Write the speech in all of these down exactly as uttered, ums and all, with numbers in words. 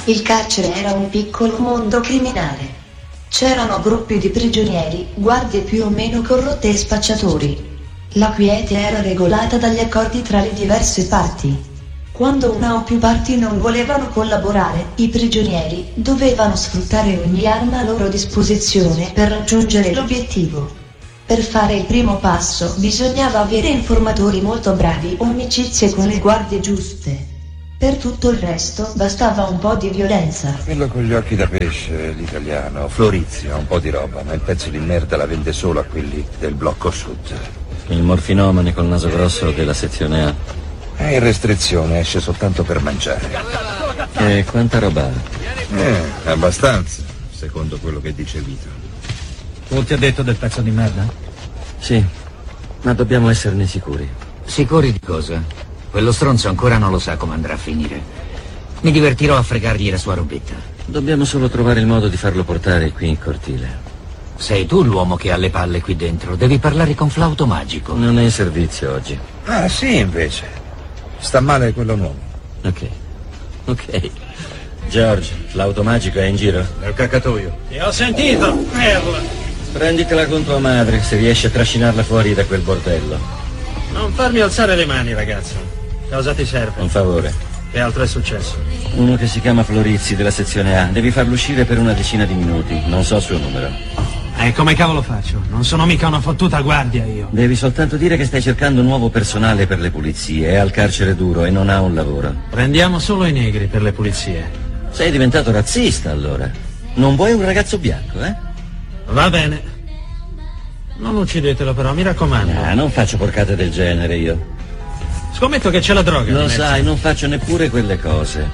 Il carcere era un piccolo mondo criminale. C'erano gruppi di prigionieri, guardie più o meno corrotte e spacciatori. La quiete era regolata dagli accordi tra le diverse parti. Quando una o più parti non volevano collaborare, i prigionieri dovevano sfruttare ogni arma a loro disposizione per raggiungere l'obiettivo. Per fare il primo passo bisognava avere informatori molto bravi o amicizie con le guardie giuste. Per tutto il resto bastava un po' di violenza. Quello con gli occhi da pesce, l'italiano, Florizio, ha un po' di roba, ma il pezzo di merda la vende solo a quelli del blocco sud. Il morfinomane col naso grosso della sezione A. È in restrizione, esce soltanto per mangiare. E quanta roba ha? Eh, abbastanza, secondo quello che dice Vito. Tu ti ha detto del pezzo di merda? Sì, ma dobbiamo esserne sicuri. Sicuri di cosa? Quello stronzo ancora non lo sa come andrà a finire. Mi divertirò a fregargli la sua robetta. Dobbiamo solo trovare il modo di farlo portare qui in cortile. Sei tu l'uomo che ha le palle qui dentro. Devi parlare con Flauto Magico. Non è in servizio oggi. Ah, sì, invece. Sta male quello nuovo. Ok, ok. George, Flauto Magico è in giro? Nel cacatoio. Ti ho sentito, merda. Prenditela con tua madre, se riesci a trascinarla fuori da quel bordello. Non farmi alzare le mani, ragazzo. Cosa ti serve? Un favore. Che altro è successo? Uno che si chiama Florizzi della sezione A. Devi farlo uscire per una decina di minuti. Non so il suo numero. E come cavolo faccio? Non sono mica una fottuta guardia io. Devi soltanto dire che stai cercando nuovo personale per le pulizie. È al carcere duro e non ha un lavoro. Prendiamo solo i negri per le pulizie. Sei diventato razzista allora. Non vuoi un ragazzo bianco, eh? Va bene. Non uccidetelo però, mi raccomando. Ah, non faccio porcate del genere io. Scommetto che c'è la droga. Lo sai, non faccio neppure quelle cose.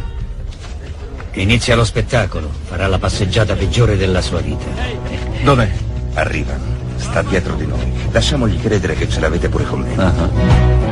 Inizia lo spettacolo. Farà la passeggiata peggiore della sua vita. Dov'è? Arrivano. Sta dietro di noi. Lasciamogli credere che ce l'avete pure con me. Uh-huh.